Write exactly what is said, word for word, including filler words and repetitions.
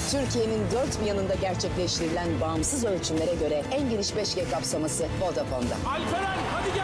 Türkiye'nin dört bir yanında gerçekleştirilen bağımsız ölçümlere göre en geniş beş G kapsaması Vodafone'da. Alperen hadi gel.